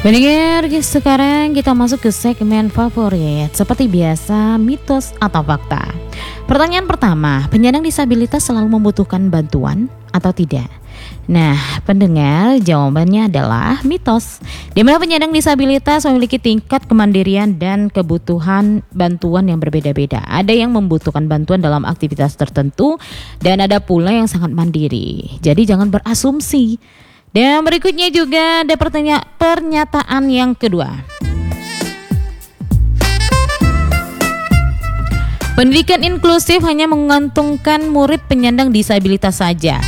Pendengar, sekarang kita masuk ke segmen favorit. Seperti biasa, mitos atau fakta. Pertanyaan pertama, penyandang disabilitas selalu membutuhkan bantuan atau tidak? Nah, pendengar, jawabannya adalah mitos. Di mana penyandang disabilitas memiliki tingkat kemandirian dan kebutuhan bantuan yang berbeda-beda. Ada yang membutuhkan bantuan dalam aktivitas tertentu dan ada pula yang sangat mandiri. Jadi jangan berasumsi. Dan berikutnya juga ada pernyataan yang kedua. Pendidikan inklusif hanya menguntungkan murid penyandang disabilitas saja.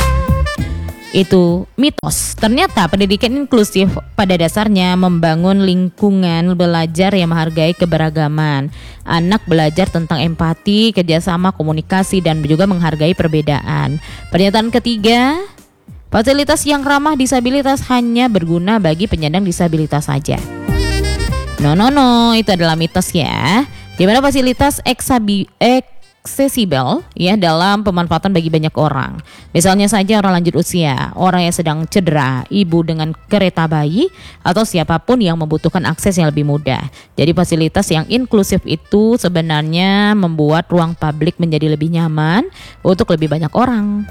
Itu mitos. Ternyata pendidikan inklusif pada dasarnya membangun lingkungan belajar yang menghargai keberagaman. Anak belajar tentang empati, kerjasama, komunikasi, dan juga menghargai perbedaan. Pernyataan ketiga, fasilitas yang ramah disabilitas hanya berguna bagi penyandang disabilitas saja. No, itu adalah mitos ya. Di mana fasilitas aksesibel ya dalam pemanfaatan bagi banyak orang. Misalnya saja orang lanjut usia, orang yang sedang cedera, ibu dengan kereta bayi, atau siapapun yang membutuhkan akses yang lebih mudah. Jadi fasilitas yang inklusif itu sebenarnya membuat ruang publik menjadi lebih nyaman untuk lebih banyak orang.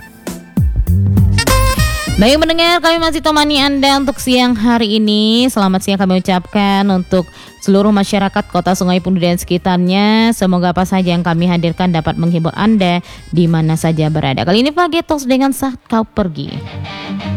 Baik mendengar, kami masih temani Anda untuk siang hari ini. Selamat siang kami ucapkan untuk seluruh masyarakat Kota Sungai Pundu dan sekitarnya. Semoga apa saja yang kami hadirkan dapat menghibur Anda di mana saja berada. Kali ini pagi talks dengan Saat Kau Pergi.